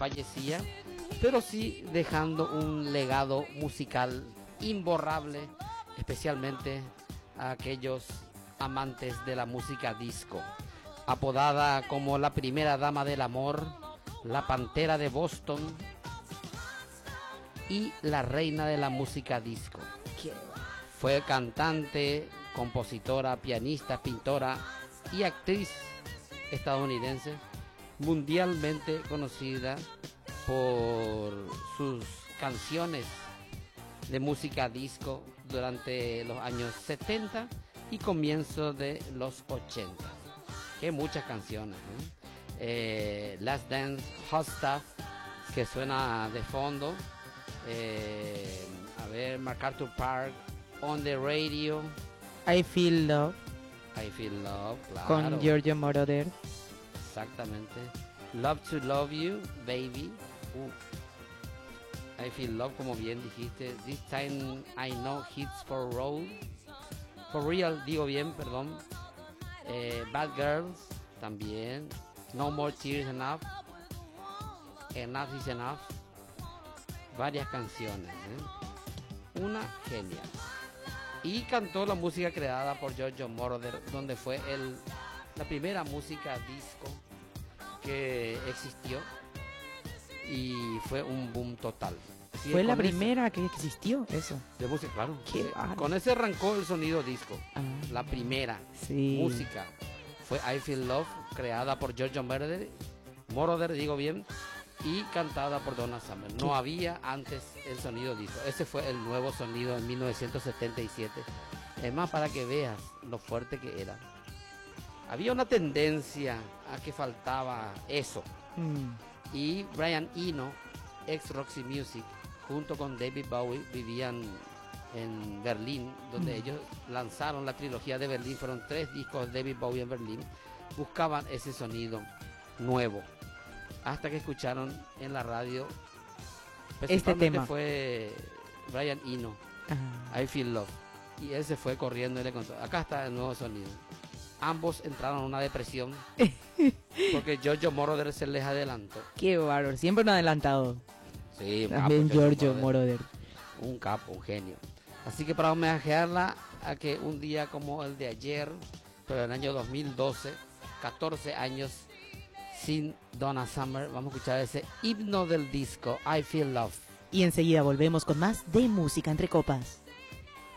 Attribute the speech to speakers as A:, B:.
A: fallecía, pero sí dejando un legado musical imborrable, especialmente a aquellos amantes de la música disco. Apodada como la primera dama del amor, la pantera de Boston y la reina de la música disco. Fue cantante, compositora, pianista, pintora y actriz estadounidense, mundialmente conocida por sus canciones de música disco durante los años 70 y comienzos de los 80. Que muchas canciones, Last Dance, Hot Stuff, que suena de fondo, a ver, MacArthur Park, On the Radio,
B: I Feel Love,
A: claro,
B: con Giorgio Moroder.
A: Exactamente. Love to Love You, Baby. I Feel Love, como bien dijiste. This Time I Know Hits for Road. For Real, digo bien, perdón. Bad Girls, también. No More Tears Enough. Enough is Enough. Varias canciones, Una genial. Y cantó la música creada por Giorgio Moroder, donde fue la primera música disco que existió y fue un boom total. Así
B: fue la primera que existió, eso.
A: De música, claro.
B: Qué bárbaro.
A: Con ese arrancó el sonido disco. La primera música fue I Feel Love, creada por Giorgio Moroder, digo bien, y cantada por Donna Summer. No había antes el sonido disco. Ese fue el nuevo sonido en 1977. Es más, para que veas lo fuerte que era. Había una tendencia a que faltaba eso. Y Brian Eno, ex Roxy Music, junto con David Bowie, vivían en Berlín, donde ellos lanzaron la trilogía de Berlín. Fueron 3 discos de David Bowie en Berlín. Buscaban ese sonido nuevo, hasta que escucharon en la radio
B: este tema.
A: Fue Brian Eno, I Feel Love, y él se fue corriendo y le contó: acá está el nuevo sonido. Ambos entraron en una depresión porque Giorgio Moroder se les adelantó.
B: Qué bárbaro, siempre un adelantado.
A: Sí,
B: también Giorgio Moroder,
A: un capo, un genio. Así que para homenajearla a que un día como el de ayer, pero en el año 2012, 14 años sin Donna Summer, vamos a escuchar ese himno del disco, I Feel Love.
B: Y enseguida volvemos con más de Música Entre Copas.